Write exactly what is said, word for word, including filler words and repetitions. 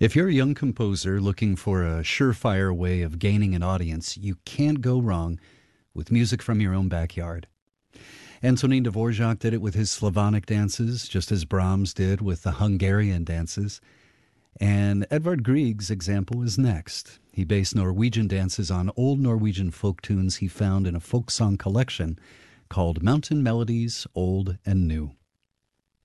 If you're a young composer looking for a surefire way of gaining an audience, you can't go wrong with music from your own backyard. Antonin Dvorak did it with his Slavonic dances, just as Brahms did with the Hungarian dances. And Edvard Grieg's example is next. He based Norwegian dances on old Norwegian folk tunes he found in a folk song collection called Mountain Melodies, Old and New.